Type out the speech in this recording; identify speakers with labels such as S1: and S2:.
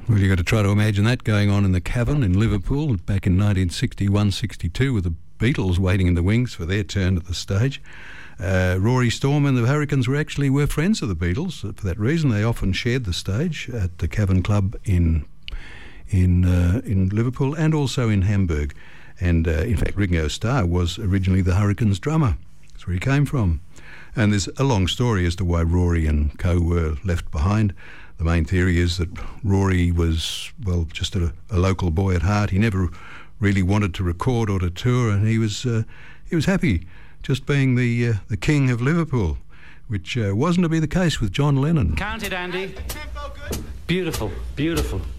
S1: Well, you've got to try to imagine that going on in the Cavern in Liverpool back in 1961-62 with the Beatles waiting in the wings for their turn at the stage. Rory Storm and the Hurricanes were friends of the Beatles. For that reason, they often shared the stage at the Cavern Club in Liverpool and also in Hamburg. And in fact, Ringo Starr was originally the Hurricanes drummer. That's where he came from. And there's a long story as to why Rory and co were left behind. The main theory is that Rory was, well, just a local boy at heart. He never really wanted to record or to tour, and he was happy just being the king of Liverpool, which wasn't to be the case with John Lennon.
S2: Count it, Andy. Beautiful, beautiful.